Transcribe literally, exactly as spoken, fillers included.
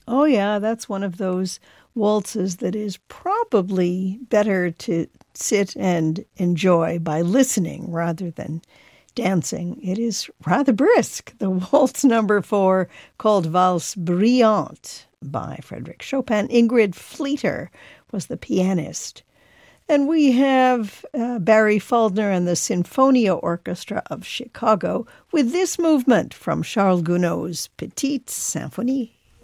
Oh, yeah, that's one of those waltzes that is probably better to sit and enjoy by listening rather than dancing. It is rather brisk. The waltz number four, called Valse Brillante by Frédéric Chopin. Ingrid Fleeter was the pianist. And we have uh, Barry Faulkner and the Sinfonia Orchestra of Chicago with this movement from Charles Gounod's Petite Symphonie.